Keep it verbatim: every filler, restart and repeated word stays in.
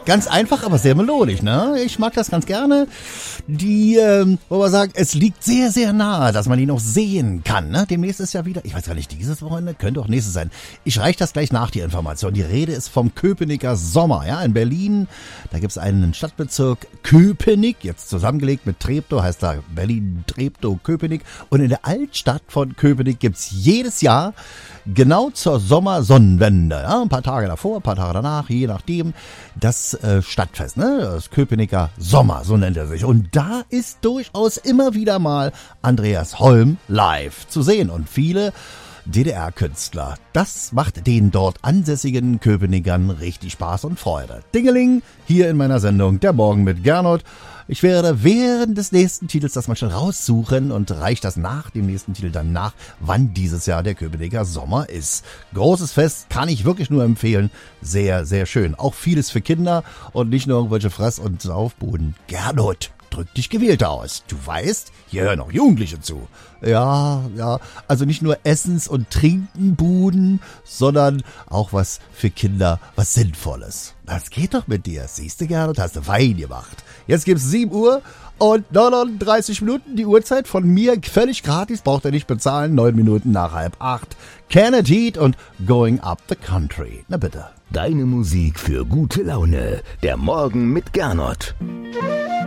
Ganz einfach, aber sehr melodisch, ne? Ich mag das ganz gerne. Die, ähm, wo wir sagen, es liegt sehr, sehr nahe, dass man ihn auch sehen kann, ne? Demnächst ist ja wieder, ich weiß gar nicht, dieses Wochenende, könnte auch nächstes sein. Ich reiche das gleich nach, die Information. Die Rede ist vom Köpenicker Sommer, ja, in Berlin. Da gibt's einen Stadtbezirk Köpenick, jetzt zusammengelegt mit Treptow, heißt da Berlin, Treptow, Köpenick. Und in der Altstadt von Köpenick gibt's jedes Jahr genau zur Sommersonnenwende, ja, ein paar Tage davor, ein paar Tage danach, je nachdem, das äh, Stadtfest, ne, das Köpenicker Sommer, so nennt er sich. Und da ist durchaus immer wieder mal Andreas Holm live zu sehen und viele D D R-Künstler. Das macht den dort ansässigen Köpenickern richtig Spaß und Freude. Dingeling, hier in meiner Sendung Der Morgen mit Gernot. Ich werde während des nächsten Titels das mal schnell raussuchen und reiche das nach dem nächsten Titel dann nach, wann dieses Jahr der Köpenicker Sommer ist. Großes Fest, kann ich wirklich nur empfehlen. Sehr, sehr schön. Auch vieles für Kinder und nicht nur irgendwelche Fress- und Saufbuden. Gernot, drück dich gewählt aus. Du weißt, hier hören auch Jugendliche zu. Ja, ja, also nicht nur Essens- und Trinkenbuden, sondern auch was für Kinder, was Sinnvolles. Das geht doch mit dir. Siehst du, Gernot, hast du Wein gemacht. Jetzt gibt's sieben Uhr und neununddreißig Minuten, die Uhrzeit von mir, völlig gratis, braucht ihr nicht bezahlen, neun Minuten nach halb acht. Kenneth Heat und Going Up the Country. Na bitte. Deine Musik für gute Laune. Der Morgen mit Gernot.